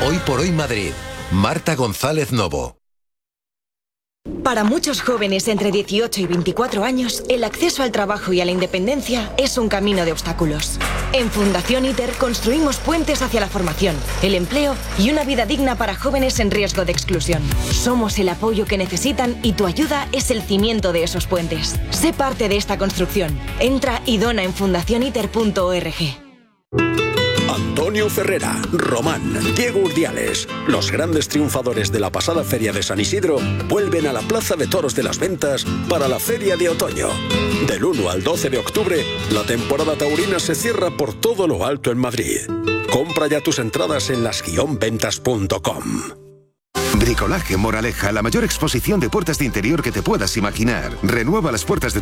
Hoy por Hoy Madrid. Marta González Novo. Para muchos jóvenes entre 18 y 24 años, el acceso al trabajo y a la independencia es un camino de obstáculos. En Fundación ITER construimos puentes hacia la formación, el empleo y una vida digna para jóvenes en riesgo de exclusión. Somos el apoyo que necesitan y tu ayuda es el cimiento de esos puentes. Sé parte de esta construcción. Entra y dona en fundacioniter.org. Antonio Ferrera, Román, Diego Urdiales, los grandes triunfadores de la pasada Feria de San Isidro, vuelven a la Plaza de Toros de las Ventas para la Feria de Otoño. Del 1 al 12 de octubre, la temporada taurina se cierra por todo lo alto en Madrid. Compra ya tus entradas en las-ventas.com. Bricolaje Moraleja, la mayor exposición de puertas de interior que te puedas imaginar. Renueva las puertas de